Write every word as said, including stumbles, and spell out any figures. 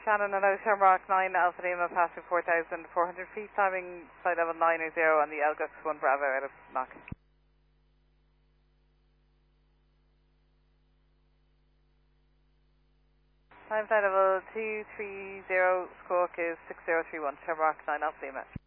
Shannon, hello, Shamrock nine, Alpha Lima, passing four thousand four hundred feet, timing flight level nine zero on the Elgus one Bravo out of Knock. Time flight level two three zero, squawk is six zero three one, Shamrock nine, Alpha Lima.